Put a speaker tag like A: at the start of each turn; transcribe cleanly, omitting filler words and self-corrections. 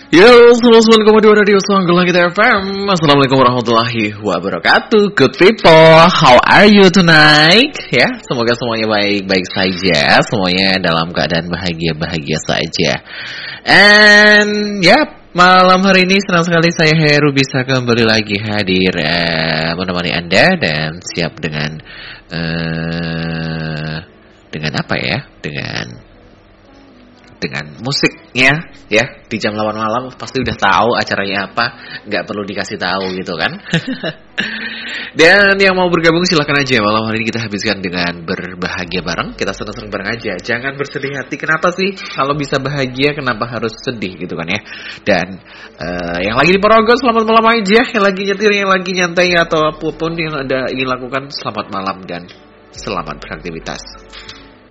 A: Yo, 99,2 Radio Songgolong kita FM. Assalamualaikum warahmatullahi wabarakatuh. Good people, how are you tonight? Ya, semoga semuanya baik-baik saja. Semuanya dalam keadaan bahagia-bahagia saja. And, malam hari ini senang sekali saya Heru bisa kembali lagi hadir menemani Anda dan siap dengan apa ya? Dengan musiknya ya di jam 8 malam pasti udah tahu acaranya apa, nggak perlu dikasih tahu gitu kan. Dan yang mau bergabung silahkan aja. Malam hari ini kita habiskan dengan berbahagia bareng, kita senang-senang bareng aja, jangan bersedih hati. Kenapa sih kalau bisa bahagia kenapa harus sedih gitu kan ya. Dan yang lagi di Ponorogo selamat malam aja, yang lagi nyetir, yang lagi nyantai atau apapun yang ada ingin lakukan, selamat malam dan selamat beraktivitas.